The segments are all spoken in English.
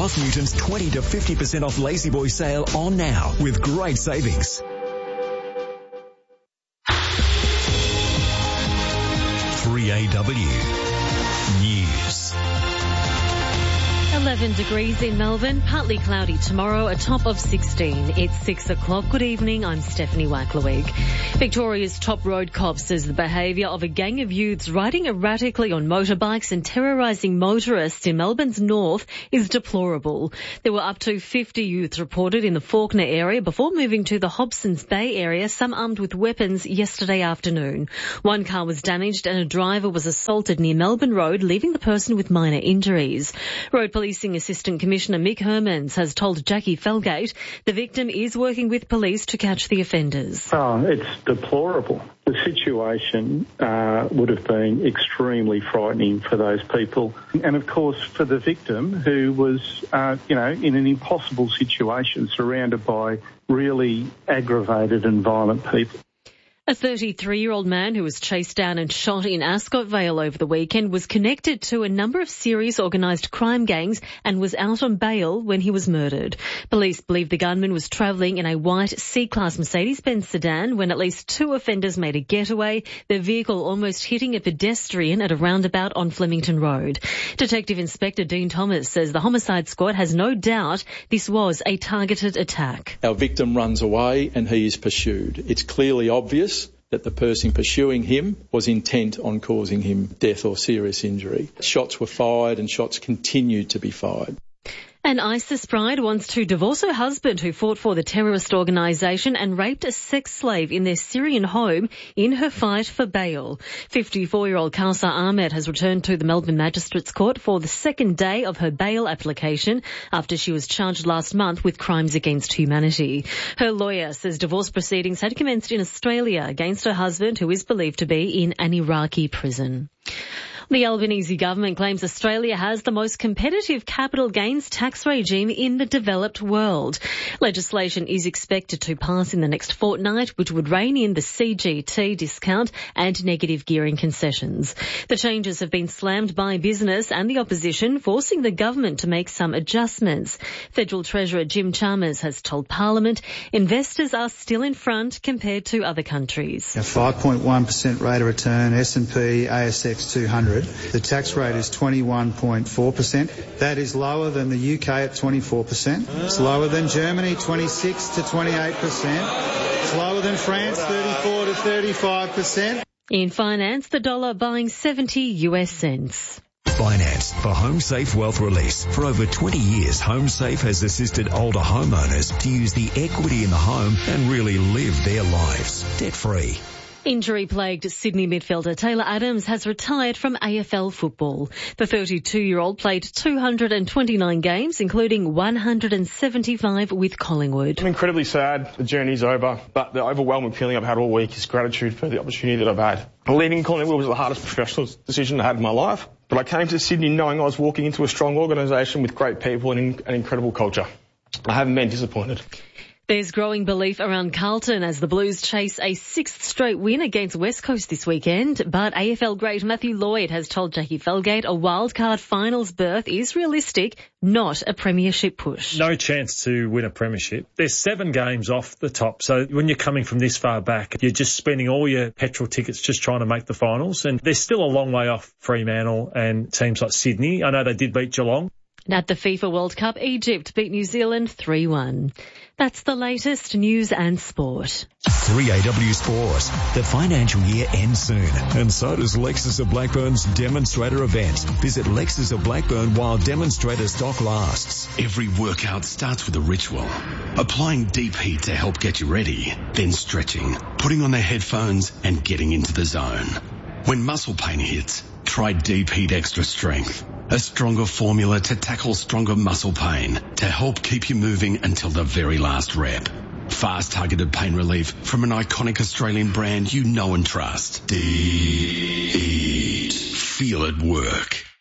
Roth Newton's 20 to 50% off Lazy Boy sale on now with great savings. 3AW News. 11 degrees in Melbourne, partly cloudy tomorrow, a top of 16. It's 6 o'clock. Good evening, I'm Stephanie Wacklerwig. Victoria's top road cop says the behaviour of a gang of youths riding erratically on motorbikes and terrorising motorists in Melbourne's north is deplorable. There were up to 50 youths reported in the Fawkner area before moving to the Hobsons Bay area, some armed with weapons, yesterday afternoon. One car was damaged and a driver was assaulted near Melbourne Road, leaving the person with minor injuries. Road Policing Assistant Commissioner Mick Hermans has told Jackie Felgate the victim is working with police to catch the offenders. Oh, it's deplorable. The situation would have been extremely frightening for those people. And, of course, for the victim who was, in an impossible situation surrounded by really aggravated and violent people. A 33-year-old man who was chased down and shot in Ascot Vale over the weekend was connected to a number of serious organised crime gangs and was out on bail when he was murdered. Police believe the gunman was travelling in a white C-Class Mercedes-Benz sedan when at least two offenders made a getaway, their vehicle almost hitting a pedestrian at a roundabout on Flemington Road. Detective Inspector Dean Thomas says the homicide squad has no doubt this was a targeted attack. Our victim runs away and he is pursued. It's clearly obvious that the person pursuing him was intent on causing him death or serious injury. Shots were fired and shots continued to be fired. An ISIS bride wants to divorce her husband who fought for the terrorist organisation and raped a sex slave in their Syrian home in her fight for bail. 54-year-old Kausar Ahmed has returned to the Melbourne Magistrates Court for the second day of her bail application after she was charged last month with crimes against humanity. Her lawyer says divorce proceedings had commenced in Australia against her husband, who is believed to be in an Iraqi prison. The Albanese government claims Australia has the most competitive capital gains tax regime in the developed world. Legislation is expected to pass in the next fortnight, which would rein in the CGT discount and negative gearing concessions. The changes have been slammed by business and the opposition, forcing the government to make some adjustments. Federal Treasurer Jim Chalmers has told Parliament investors are still in front compared to other countries. A 5.1% rate of return, S&P, ASX 200. The tax rate is 21.4%. That is lower than the UK at 24%. It's lower than Germany, 26 to 28%. It's lower than France, 34 to 35%. In finance, the dollar buying 70 US cents. Finance for HomeSafe Wealth Release. For over 20 years, HomeSafe has assisted older homeowners to use the equity in the home and really live their lives debt-free. Injury-plagued Sydney midfielder Taylor Adams has retired from AFL football. The 32-year-old played 229 games, including 175 with Collingwood. I'm incredibly sad the journey's over, but the overwhelming feeling I've had all week is gratitude for the opportunity that I've had. Leaving Collingwood was the hardest professional decision I had in my life, but I came to Sydney knowing I was walking into a strong organisation with great people and an incredible culture. I haven't been disappointed. There's growing belief around Carlton as the Blues chase a sixth straight win against West Coast this weekend. But AFL great Matthew Lloyd has told Jackie Felgate a wildcard finals berth is realistic, not a premiership push. No chance to win a premiership. There's 7 games off the top. So when you're coming from this far back, you're just spending all your petrol tickets just trying to make the finals. And there's still a long way off Fremantle and teams like Sydney. I know they did beat Geelong. At the FIFA World Cup, Egypt beat New Zealand 3-1. That's the latest news and sport. 3AW Sport. The financial year ends soon, and so does Lexus of Blackburn's demonstrator event. Visit Lexus of Blackburn while demonstrator stock lasts. Every workout starts with a ritual. Applying deep heat to help get you ready, then stretching, putting on the headphones and getting into the zone. When muscle pain hits, try Deep Heat Extra Strength, a stronger formula to tackle stronger muscle pain to help keep you moving until the very last rep. Fast targeted pain relief from an iconic Australian brand you know and trust. Deep Heat. Feel it work.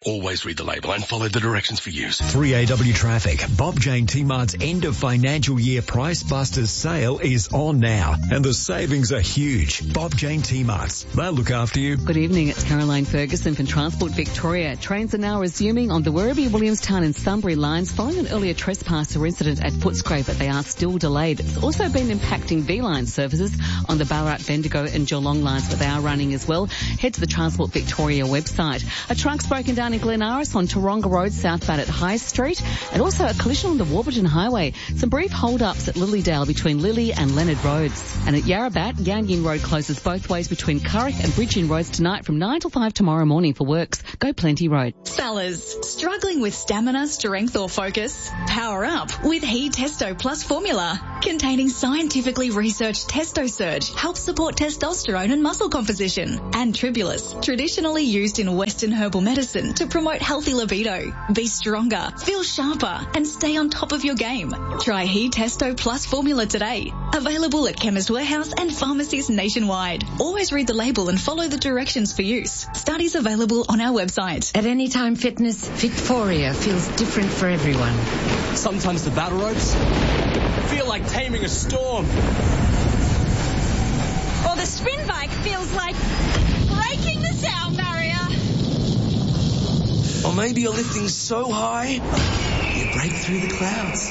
Always read the label and follow the directions for use. 3AW Traffic. Bob Jane T-Mart's end of financial year Price Busters sale is on now, and the savings are huge. Bob Jane T-Mart's. They'll look after you. Good evening. It's Caroline Ferguson from Transport Victoria. Trains are now resuming on the Werribee, Williamstown and Sunbury lines following an earlier trespasser incident at Footscray, but they are still delayed. It's also been impacting V-line services on the Ballarat, Bendigo and Geelong lines, but they are running as well. Head to the Transport Victoria website. A truck's broken down in Glen Iris on Taronga Road, southbound at High Street, and also a collision on the Warburton Highway. Some brief hold-ups at Lilydale between Lily and Leonard Roads. And at Yarrabat, Yan Yin Road closes both ways between Currick and Bridge Inn Roads tonight from 9 till 5 tomorrow morning for works. Go Plenty Road. Fellas, struggling with stamina, strength or focus? Power up with He Testo Plus formula. Containing scientifically researched Testo Surge, helps support testosterone and muscle composition. And Tribulus, traditionally used in Western herbal medicine to promote healthy libido. Be stronger, feel sharper, and stay on top of your game. Try He Testo Plus formula today. Available at Chemist Warehouse and pharmacies nationwide. Always read the label and follow the directions for use. Studies available on our website. At Anytime Fitness, Fitforia feels different for everyone. Sometimes the battle ropes feel like taming a storm. Or the spin bike feels like breaking the sound barrier. Or maybe you're lifting so high, you break through the clouds.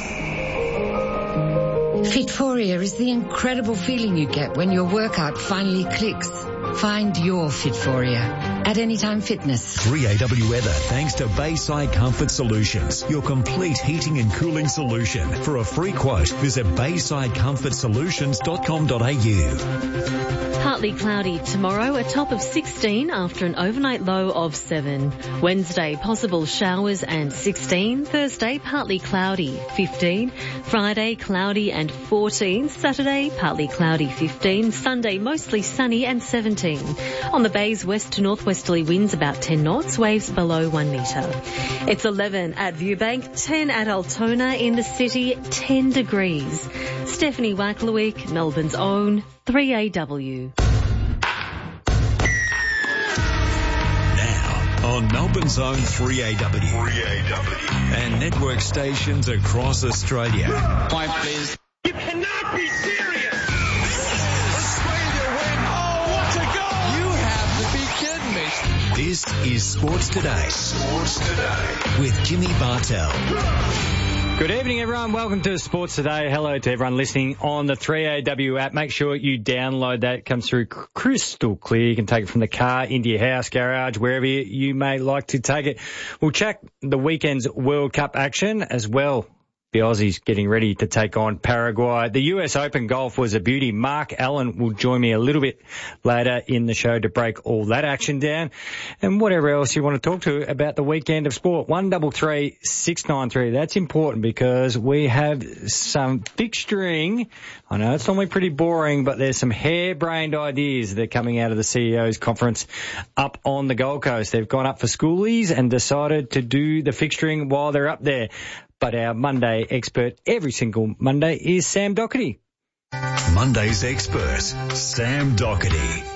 Fitforia is the incredible feeling you get when your workout finally clicks. Find your Fitforia at Anytime Fitness. 3AW weather thanks to Bayside Comfort Solutions, your complete heating and cooling solution. For a free quote, visit baysidecomfortsolutions.com.au. Partly cloudy tomorrow, a top of 16 after an overnight low of 7. Wednesday, possible showers and 16. Thursday, partly cloudy, 15. Friday, cloudy and 14. Saturday, partly cloudy, 15. Sunday, mostly sunny and 17. On the Bays, west to northwesterly winds about 10 knots, waves below 1 metre. It's 11 at Viewbank, 10 at Altona, in the city, 10 degrees. Stephanie Wacklewick, Melbourne's own 3AW. Now, on Melbourne's own 3AW. And network stations across Australia. Quiet, please. You cannot be serious! This is Sports Today. With Jimmy Bartell. Good evening, everyone. Welcome to Sports Today. Hello to everyone listening on the 3AW app. Make sure you download that. It comes through crystal clear. You can take it from the car into your house, garage, wherever you may like to take it. We'll check the weekend's World Cup action as well. The Aussies getting ready to take on Paraguay. The US Open golf was a beauty. Mark Allen will join me a little bit later in the show to break all that action down. And whatever else you want to talk to about the weekend of sport. 133 693. That's important because we have some fixturing. I know it's normally pretty boring, but there's some harebrained ideas that are coming out of the CEO's conference up on the Gold Coast. They've gone up for schoolies and decided to do the fixturing while they're up there. But our Monday expert every single Monday is Sam Doherty. Monday's expert, Sam Doherty.